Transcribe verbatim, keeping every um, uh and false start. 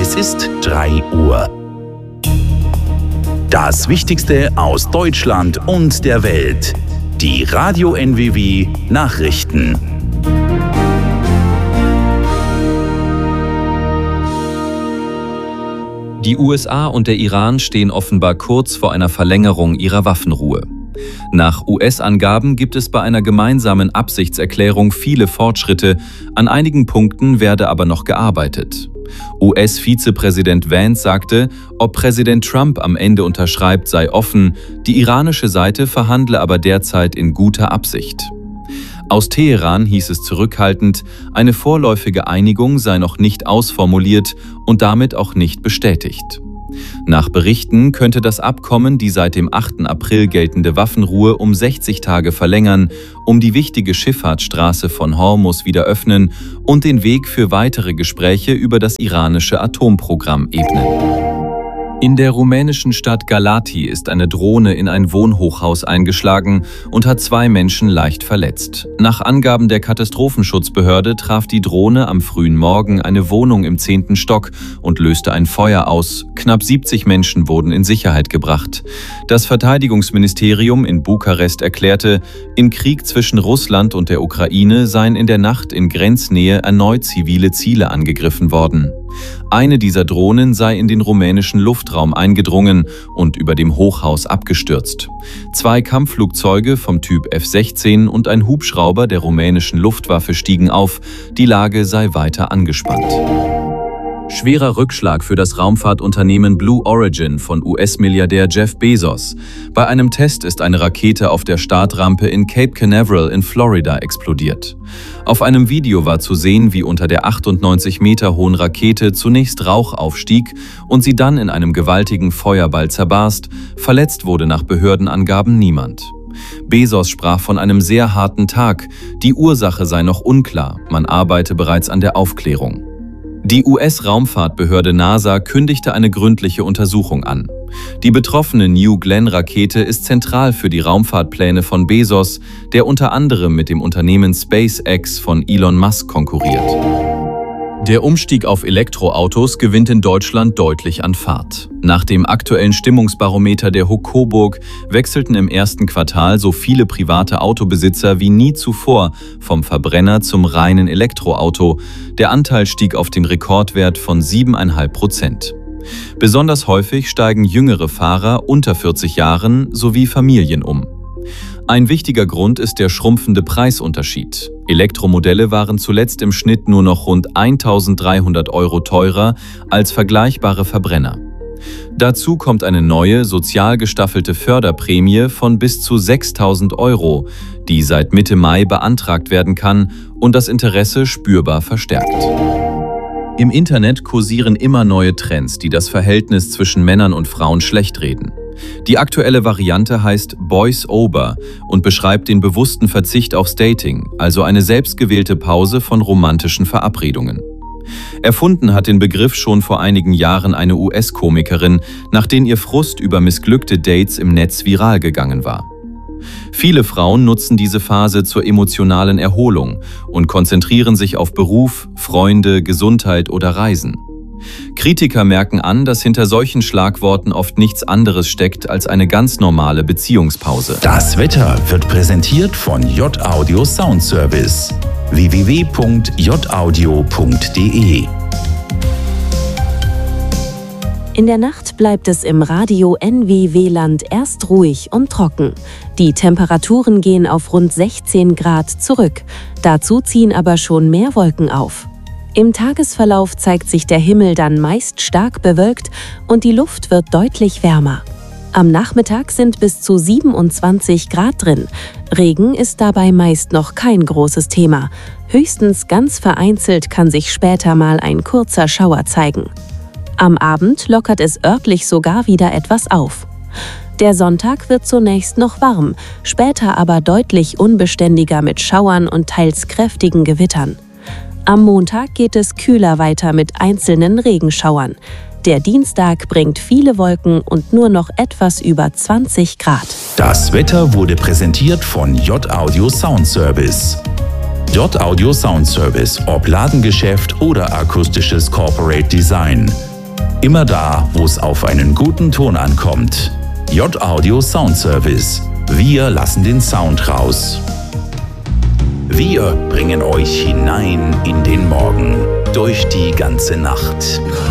Es ist drei Uhr. Das Wichtigste aus Deutschland und der Welt. Die Radio N W W Nachrichten. Die U S A und der Iran stehen offenbar kurz vor einer Verlängerung ihrer Waffenruhe. Nach U S-Angaben gibt es bei einer gemeinsamen Absichtserklärung viele Fortschritte, an einigen Punkten werde aber noch gearbeitet. U S-Vizepräsident Vance sagte, ob Präsident Trump am Ende unterschreibt, sei offen, die iranische Seite verhandle aber derzeit in guter Absicht. Aus Teheran hieß es zurückhaltend, eine vorläufige Einigung sei noch nicht ausformuliert und damit auch nicht bestätigt. Nach Berichten könnte das Abkommen die seit dem achten April geltende Waffenruhe um sechzig Tage verlängern, um die wichtige Schifffahrtsstraße von Hormuz wieder öffnen und den Weg für weitere Gespräche über das iranische Atomprogramm ebnen. In der rumänischen Stadt Galați ist eine Drohne in ein Wohnhochhaus eingeschlagen und hat zwei Menschen leicht verletzt. Nach Angaben der Katastrophenschutzbehörde traf die Drohne am frühen Morgen eine Wohnung im zehnten Stock und löste ein Feuer aus. Knapp siebzig Menschen wurden in Sicherheit gebracht. Das Verteidigungsministerium in Bukarest erklärte, im Krieg zwischen Russland und der Ukraine seien in der Nacht in Grenznähe erneut zivile Ziele angegriffen worden. Eine dieser Drohnen sei in den rumänischen Luftraum eingedrungen und über dem Hochhaus abgestürzt. Zwei Kampfflugzeuge vom Typ F sechzehn und ein Hubschrauber der rumänischen Luftwaffe stiegen auf, die Lage sei weiter angespannt. Schwerer Rückschlag für das Raumfahrtunternehmen Blue Origin von U S-Milliardär Jeff Bezos. Bei einem Test ist eine Rakete auf der Startrampe in Cape Canaveral in Florida explodiert. Auf einem Video war zu sehen, wie unter der achtundneunzig Meter hohen Rakete zunächst Rauch aufstieg und sie dann in einem gewaltigen Feuerball zerbarst. Verletzt wurde nach Behördenangaben niemand. Bezos sprach von einem sehr harten Tag. Die Ursache sei noch unklar. Man arbeite bereits an der Aufklärung. Die U S-Raumfahrtbehörde NASA kündigte eine gründliche Untersuchung an. Die betroffene New Glenn-Rakete ist zentral für die Raumfahrtpläne von Bezos, der unter anderem mit dem Unternehmen SpaceX von Elon Musk konkurriert. Der Umstieg auf Elektroautos gewinnt in Deutschland deutlich an Fahrt. Nach dem aktuellen Stimmungsbarometer der H U K Coburg wechselten im ersten Quartal so viele private Autobesitzer wie nie zuvor vom Verbrenner zum reinen Elektroauto. Der Anteil stieg auf den Rekordwert von sieben Komma fünf Prozent. Besonders häufig steigen jüngere Fahrer unter vierzig Jahren sowie Familien um. Ein wichtiger Grund ist der schrumpfende Preisunterschied. Elektromodelle waren zuletzt im Schnitt nur noch rund eintausenddreihundert Euro teurer als vergleichbare Verbrenner. Dazu kommt eine neue, sozial gestaffelte Förderprämie von bis zu sechstausend Euro, die seit Mitte Mai beantragt werden kann und das Interesse spürbar verstärkt. Im Internet kursieren immer neue Trends, die das Verhältnis zwischen Männern und Frauen schlechtreden. Die aktuelle Variante heißt Boys Over und beschreibt den bewussten Verzicht aufs Dating, also eine selbstgewählte Pause von romantischen Verabredungen. Erfunden hat den Begriff schon vor einigen Jahren eine U S-Komikerin, nachdem ihr Frust über missglückte Dates im Netz viral gegangen war. Viele Frauen nutzen diese Phase zur emotionalen Erholung und konzentrieren sich auf Beruf, Freunde, Gesundheit oder Reisen. Kritiker merken an, dass hinter solchen Schlagworten oft nichts anderes steckt als eine ganz normale Beziehungspause. Das Wetter wird präsentiert von J-Audio Sound Service. w w w punkt j audio punkt d e In der Nacht bleibt es im Radio N W W-Land erst ruhig und trocken. Die Temperaturen gehen auf rund sechzehn Grad zurück. Dazu ziehen aber schon mehr Wolken auf. Im Tagesverlauf zeigt sich der Himmel dann meist stark bewölkt und die Luft wird deutlich wärmer. Am Nachmittag sind bis zu siebenundzwanzig Grad drin. Regen ist dabei meist noch kein großes Thema. Höchstens ganz vereinzelt kann sich später mal ein kurzer Schauer zeigen. Am Abend lockert es örtlich sogar wieder etwas auf. Der Sonntag wird zunächst noch warm, später aber deutlich unbeständiger mit Schauern und teils kräftigen Gewittern. Am Montag geht es kühler weiter mit einzelnen Regenschauern. Der Dienstag bringt viele Wolken und nur noch etwas über zwanzig Grad. Das Wetter wurde präsentiert von J-Audio Sound Service. J-Audio Sound Service, ob Ladengeschäft oder akustisches Corporate Design. Immer da, wo es auf einen guten Ton ankommt. J-Audio Sound Service. Wir lassen den Sound raus. Wir bringen euch hinein in den Morgen, durch die ganze Nacht.